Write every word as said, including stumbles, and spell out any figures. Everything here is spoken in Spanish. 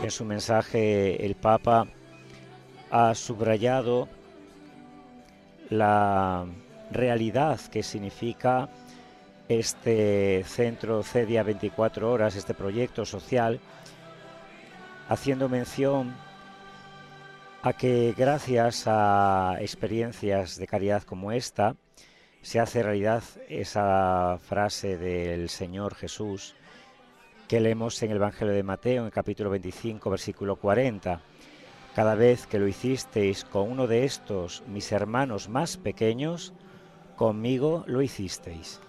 En su mensaje el Papa ha subrayado la realidad que significa este centro CEDIA veinticuatro horas, este proyecto social, haciendo mención a que gracias a experiencias de caridad como esta se hace realidad esa frase del Señor Jesús que leemos en el Evangelio de Mateo, en el capítulo veinticinco, versículo cuarenta. Cada vez que lo hicisteis con uno de estos, mis hermanos más pequeños, conmigo lo hicisteis.